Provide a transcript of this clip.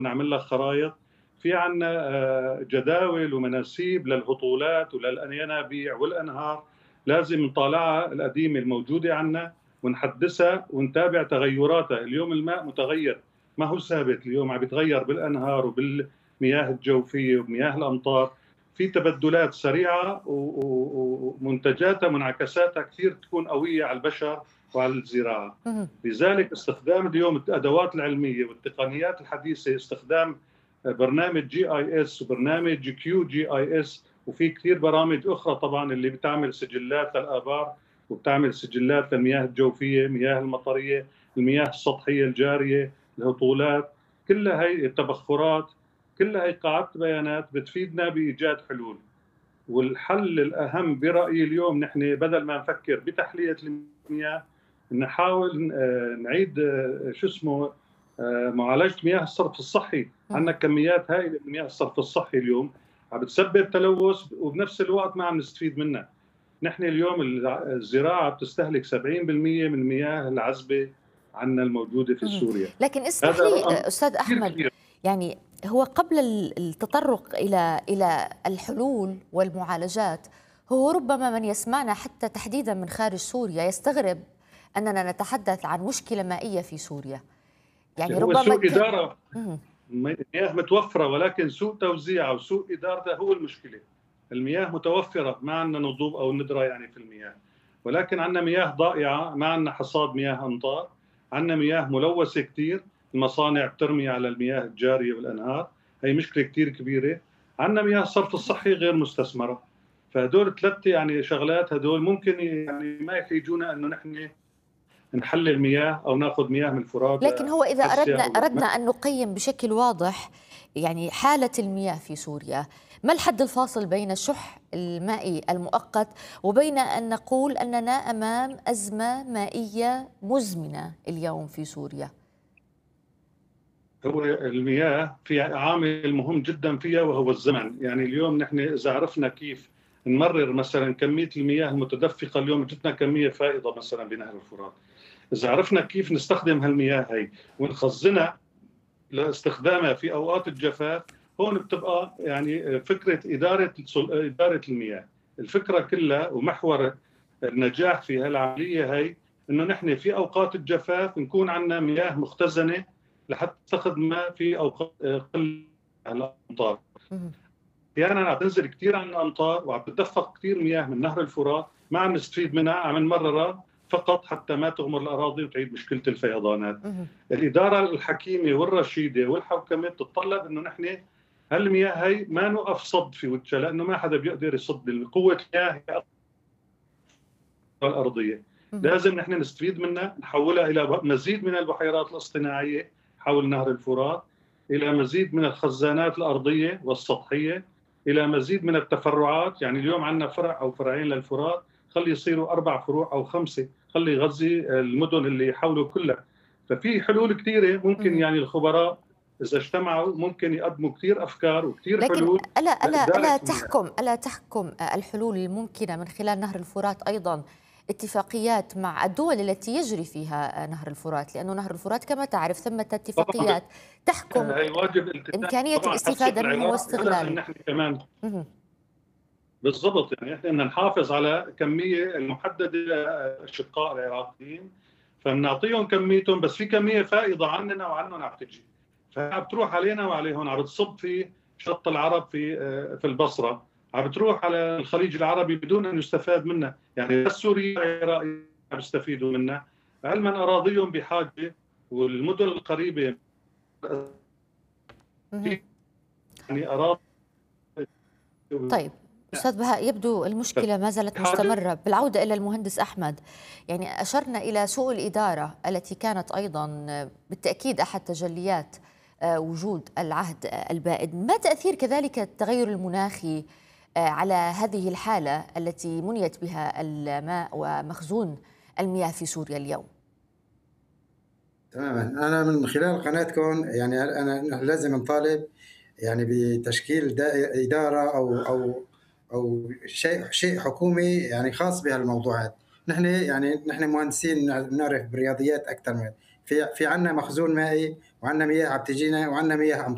نعمل لها خرائط، في عندنا جداول ومناسيب للهطولات وللينابيع والأنهار، لازم نطالعها القديمة الموجودة عندنا ونحدثها ونتابع تغيراتها. اليوم الماء متغير، ما هو ثابت، اليوم عم بيتغير بالأنهار وبالمياه الجوفية ومياه الأمطار، في تبدلات سريعة ومنتجاتها منعكساتها كثير تكون قوية على البشر وعلى الزراعة. اهم، لذلك استخدام اليوم الأدوات العلمية والتقنيات الحديثة، استخدام برنامج جي اي اس وبرنامج كيو جي اي اس، وفي كثير برامج اخرى طبعا اللي بتعمل سجلات للابار وبتعمل سجلات للمياه الجوفيه، المياه المطريه، المياه السطحيه الجاريه، الهطولات، كلها هي التبخرات، كلها هي قاعده بيانات بتفيدنا بايجاد حلول. والحل الاهم برايي اليوم نحن بدل ما نفكر بتحليه المياه، نحاول نعيد شو اسمه معالجه مياه الصرف الصحي. عندنا اهم. كميات هائله من مياه الصرف الصحي اليوم عم بتسبب تلوث وبنفس الوقت ما عم نستفيد منها. نحن اليوم الزراعه بتستهلك 70% من المياه العذبه عندنا الموجوده في اهم. سوريا. لكن اسمح هذا لي رقم أستاذ كثير أحمد، كبير. يعني هو قبل التطرق إلى الحلول والمعالجات، هو ربما من يسمعنا حتى تحديدًا من خارج سوريا يستغرب أننا نتحدث عن مشكلة مائية في سوريا، يعني هو ربما سوء اداره، اهم، المياه متوفرة ولكن سوء توزيعها وسوء إدارتها هو المشكلة. المياه متوفرة، ما عندنا نضوب أو ندرة يعني في المياه، ولكن عندنا مياه ضائعة، ما عندنا حصاد مياه أمطار، عندنا مياه ملوثة كتير، المصانع بترمي على المياه الجارية والأنهار، هي مشكلة كتير كبيرة. عندنا مياه الصرف الصحي غير مستثمرة. فهدول ثلاثة يعني شغلات، هدول ممكن يعني ما يحيجونا أنه نحن نحلل مياه أو ناخذ مياه من الفرات لكن هو إذا لحسها أردنا أو أردنا أن نقيم بشكل واضح يعني حالة المياه في سوريا، ما الحد الفاصل بين الشح المائي المؤقت وبين أن نقول أننا أمام أزمة مائية مزمنة اليوم في سوريا؟ هو المياه في عامل مهم جدا فيها وهو الزمن. يعني اليوم نحن إذا عرفنا كيف نمرر مثلا كمية المياه المتدفقة، اليوم جتنا كمية فائضة مثلا بنهر الفرات، إذا عرفنا كيف نستخدم هالمياه هي ونخزنها لاستخدامها في أوقات الجفاف، هون بتبقى يعني فكرة إدارة المياه. الفكرة كلها ومحور النجاح في هالعملية هي إنه نحن في أوقات الجفاف نكون عندنا مياه مختزنة لحتى نستخدمها في أوقات قل الأمطار. مهم. أحيانا عم تنزل كثير عنا أمطار وعم تتدفق كثير مياه من نهر الفرات، ما عم نستفيد منها، عم نمررها فقط حتى ما تغمر الأراضي وتعيد مشكلة الفيضانات. مهم. الإدارة الحكيمة والرشيدة والحوكمة بتتطلب إنه نحن هالمياه هي ما نوقف صد في وجهها، لأنه ما حدا بيقدر يصد. قوة المياه هي الأرضية، مهم. لازم نحن نستفيد منها، نحولها إلى مزيد من البحيرات الاصطناعية حول نهر الفرات، إلى مزيد من الخزانات الأرضية والسطحية، إلى مزيد من التفرعات. يعني اليوم عندنا فرع أو فرعين للفرات، خلي يصيروا 4 فروع أو 5، خلي يغذي المدن اللي حوله كلها. ففي حلول كثيرة ممكن مهم. يعني الخبراء إذا اجتمعوا ممكن يقدموا كثير أفكار وكثير لكن حلول ألا لإدارة المياه. تحكم الحلول الممكنة من خلال نهر الفرات أيضا اتفاقيات مع الدول التي يجري فيها نهر الفرات، لأنه نهر الفرات كما تعرف ثمة طبعا اتفاقيات تحكم هي واجب التزام إمكانية طبعا حصة الاستفادة منه العراق، ولازم واستغلاله. نحن كمان مهم. بالضبط. يعني احنا بدنا نحافظ على كميه المحدده للاشقاء العراقيين، فبنعطيهم كميتهم، بس في كميه فائضه عننا وعنهم عم تجي، فعم بتروح علينا وعليهم، عم بتصب في شط العرب في البصره، عم بتروح على الخليج العربي بدون ان يستفاد منها. يعني بس سوريا والعراق عم يستفيدوا منها، علما اراضيهم بحاجه والمدن القريبه مهم. في يعني اراضي طيب أستاذ بهاء، يبدو المشكلة ما زالت بحاجه. مستمرة. بالعودة إلى المهندس أحمد، يعني أشرنا إلى سوء الإدارة التي كانت أيضا بالتأكيد أحد تجليات وجود العهد البائد. ما تأثير كذلك التغير المناخي على هذه الحالة التي منيت بها الماء ومخزون المياه في سوريا اليوم؟ تماما. أنا من خلال قناتكم يعني أنا لازم نطالب يعني بتشكيل إدارة أو شيء حكومي يعني خاص بهالموضوعات. نحن مهندسين نعرف بالرياضيات أكثر من في عندنا مخزون مائي وعندنا مياه عم تجينا وعندنا مياه عم